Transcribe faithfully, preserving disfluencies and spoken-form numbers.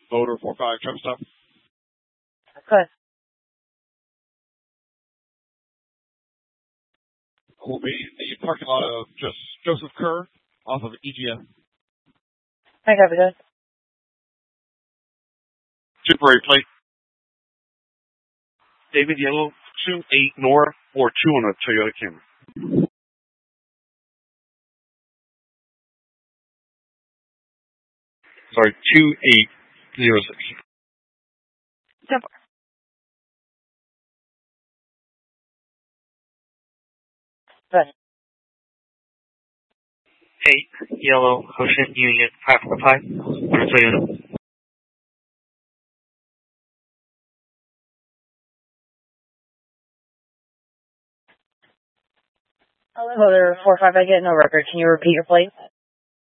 Motor four five, trim stop. Good. Will be in the parking lot of just Joseph Kerr off of E G M. I copy that. Temporary plate. David Yellow, two eight North, or two on a Toyota Camry. Sorry, two eight zero six. Simple. Good. eight Yellow Ocean Union five four five on a Toyota. Motor four five, I get no record. Can you repeat your plate?